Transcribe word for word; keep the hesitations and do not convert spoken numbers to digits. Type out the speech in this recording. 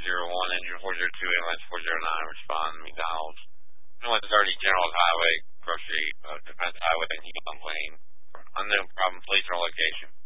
zero one, engine four zero two, ambulance four zero nine, respond, McDonald's. one thirty, General Highway, Grocery, uh, Defense Highway, and Heaton Lane. Unknown problem, please, on location.